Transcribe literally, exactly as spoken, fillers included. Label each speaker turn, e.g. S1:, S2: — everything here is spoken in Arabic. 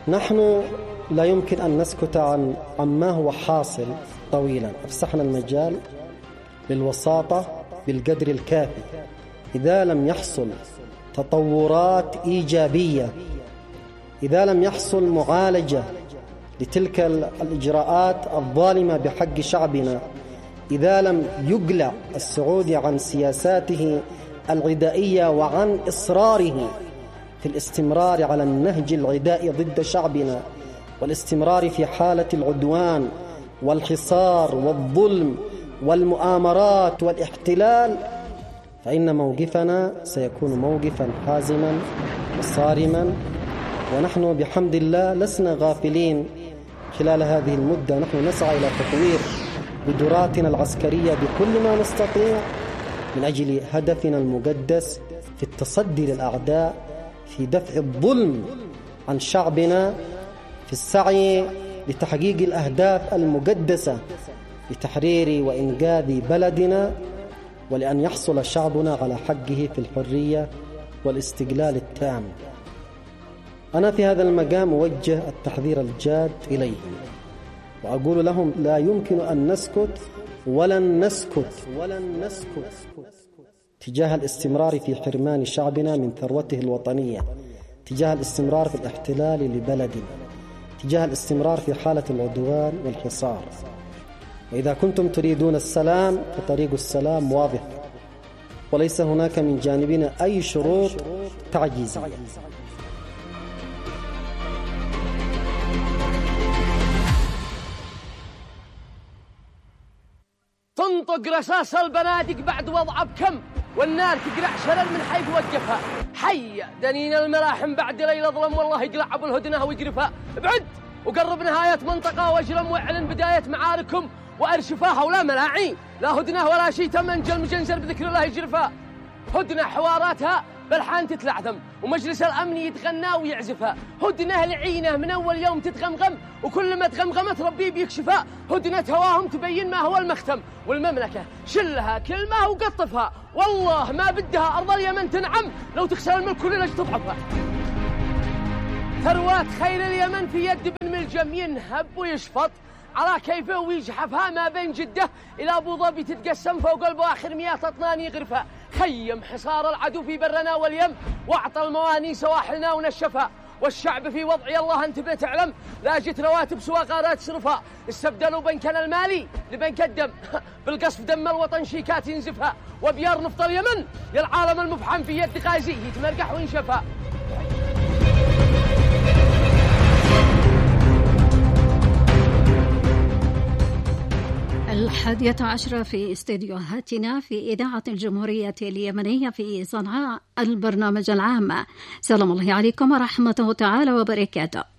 S1: نحن لا يمكن أن نسكت عن عما هو حاصل طويلا. أفسحنا المجال للوساطة بالقدر الكافي. إذا لم يحصل تطورات إيجابية، إذا لم يحصل معالجة لتلك الإجراءات الظالمة بحق شعبنا، إذا لم يقلع السعودي عن سياساته العدائية وعن إصراره في الاستمرار على النهج العدائي ضد شعبنا والاستمرار في حالة العدوان والحصار والظلم والمؤامرات والاحتلال، فإن موقفنا سيكون موقفا حازما وصارما. ونحن بحمد الله لسنا غافلين. خلال هذه المدة نحن نسعى إلى تطوير قدراتنا العسكرية بكل ما نستطيع من أجل هدفنا المقدس في التصدي للأعداء، في دفع الظلم عن شعبنا، في السعي لتحقيق الأهداف المقدسة لتحرير وإنقاذ بلدنا، ولأن يحصل شعبنا على حقه في الحرية والاستقلال التام. أنا في هذا المقام أوجه التحذير الجاد إليهم، وأقول لهم لا يمكن أن نسكت ولن نسكت ولن نسكت تجاه الاستمرار في حرمان شعبنا من ثروته الوطنية، تجاه الاستمرار في الاحتلال لبلدنا، تجاه الاستمرار في حالة العدوان والحصار. وإذا كنتم تريدون السلام فطريق السلام واضح، وليس هناك من جانبنا أي شروط تعجيزية.
S2: تنطق رصاص البنادق بعد وضعه بكم، والنار تقرع شرر من حيث وقفها. حي دنين الملاحم بعد ليل ظلم، والله يقلع ابو الهدنه ويقرفها. ابعد وقرب نهاية منطقة واجرم واعلن بداية معاركم وارشفاها، ولا ملاعين لا هدنه ولا شيء تمنجل مجنزر بذكر الله يجرفها. هدنه حواراتها بلحان تتلعثم، ومجلس الأمن يتغنى ويعزفها. هدنه العينة من أول يوم تتغمغم، وكل ما تغمغمت ربي بيكشفها. هدنة هواهم تبين ما هو المختم، والمملكة شلها كلمة وقطفها. والله ما بدها أرض اليمن تنعم لو تخسر الملك كلنا تضعفها. ثروات خيل اليمن في يد بن ملجم ينهب ويشفط على كيفه ويجحفها. ما بين جدة إلى أبو ظبي تتقسم فوق قلبه آخر مئة أطنان يغرفها. خيم حصار العدو في برنا واليم، واعطى المواني سواحلنا ونشفها. والشعب في وضع الله أنت بتعلم، لا جت رواتب سوى غارات صرفها. استبدلوا بنكنا المالي لبنك الدم، بالقصف دم الوطن شيكات ينزفها. وبيار نفط اليمن يا العالم المفحم في يد غازي يتمرقح وينشفها.
S3: الحادية عشرة في استديوهاتنا في إذاعة الجمهورية اليمنية في صنعاء، البرنامج العام. سلام الله عليكم ورحمته تعالى وبركاته.